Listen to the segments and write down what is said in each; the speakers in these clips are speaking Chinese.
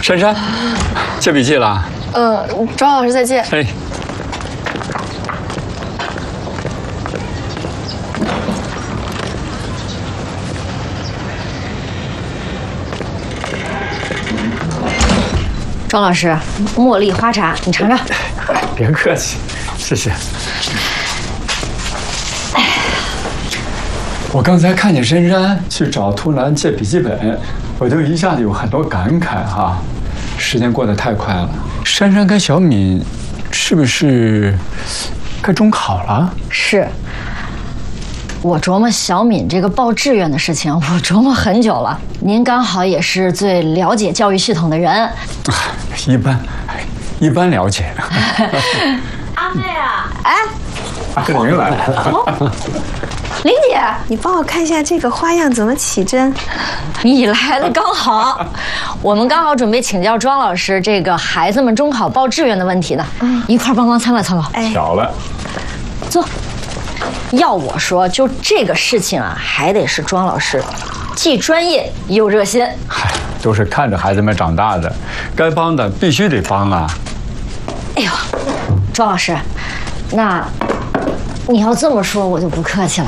珊珊，借笔记了？ 庄老师再见。 哎。 庄老师，茉莉花茶，你尝尝。 别客气，谢谢。我刚才看见珊珊去找兔兰借笔记本，我就一下子有很多感慨哈。时间过得太快了，珊珊跟小敏是不是该中考了？ 是。我琢磨小敏这个报志愿的事情，我琢磨很久了。您刚好也是最了解教育系统的人。 一般了解。 阿妹啊， 哎， 您来了。 林姐，你帮我看一下这个花样怎么起针。 你来的刚好，我们刚好准备请教庄老师这个孩子们中考报志愿的问题呢，一块帮忙参考参考。 巧了， 坐。要我说，就这个事情啊，还得是庄老师，既专业又热心。 嗨，都是看着孩子们长大的，该帮的必须得帮啊。 哎呦，庄老师，那你要这么说，我就不客气了。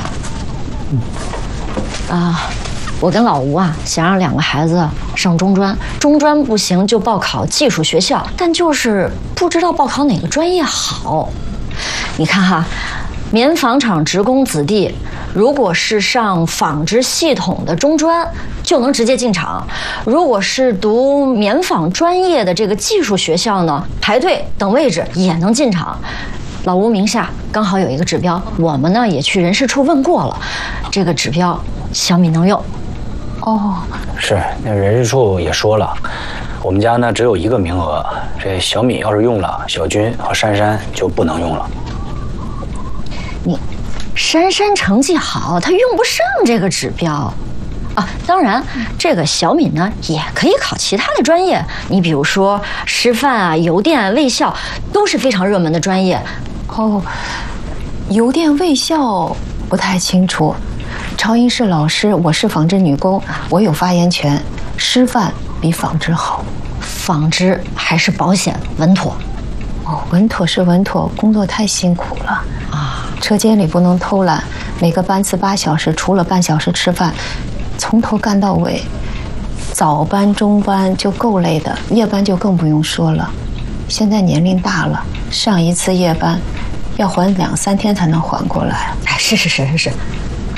我跟老吴啊，想让2个孩子上中专，中专不行就报考技术学校，但就是不知道报考哪个专业好。你看哈。棉纺厂职工子弟，如果是上纺织系统的中专，就能直接进厂；如果是读棉纺专业的这个技术学校呢，排队等位置也能进厂。老吴名下刚好有一个指标，我们呢也去人事处问过了，这个指标小敏能用。 哦，是，那人事处也说了，我们家呢只有1个名额，这小敏要是用了，小军和珊珊就不能用了。 你珊珊成绩好，她用不上这个指标啊。当然，这个小敏呢也可以考其他的专业，你比如说师范啊、邮电、卫校，都是非常热门的专业。 哦，邮电、卫校不太清楚。超英是老师，我是纺织女工，我有发言权。师范比纺织好， 纺织还是保险稳妥。 哦，稳妥是稳妥，工作太辛苦了啊！车间里不能偷懒，每个班次8小时，除了半小时吃饭，从头干到尾。早班、中班就够累的，夜班就更不用说了。现在年龄大了，上一次夜班要缓2、3天才能缓过来。 哎，是。